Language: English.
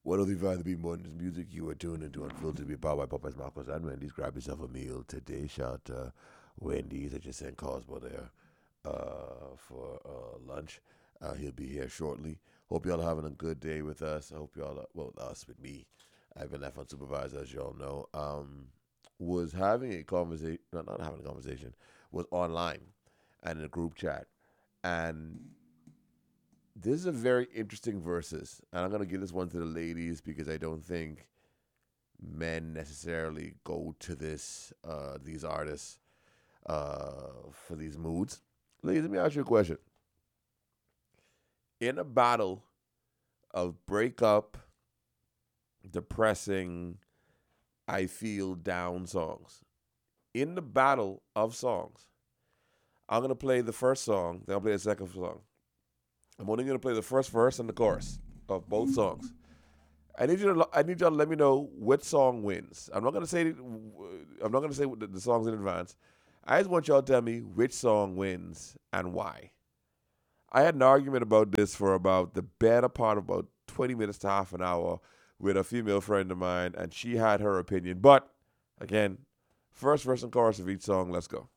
105 The Beat Morning's music. You are tuned into Unfiltered, be powered by Popeyes, Marcos, and Wendy's. Grab yourself a meal today. Shout out Wendy's. I just sent Cosmo there for lunch. He'll be here shortly. Hope y'all are having a good day with us. I hope y'all are, well, us with me. I've been left unsupervised, as y'all know. Was having a conversation, not having a conversation, was online and in a group chat. And this is a very interesting versus, and I'm gonna give this one to the ladies because I don't think men necessarily go to these artists for these moods. Ladies, let me ask you a question. In a battle of breakup, depressing, I feel down songs, in the battle of songs, I'm gonna play the first song, then I'll play the second song. I'm only gonna play the first verse and the chorus of both songs. I need y'all to let me know which song wins. I'm not gonna say the songs in advance. I just want y'all to tell me which song wins and why. I had an argument about this for about the better part of about 20 minutes to half an hour with a female friend of mine, and she had her opinion. But again, first verse and chorus of each song. Let's go.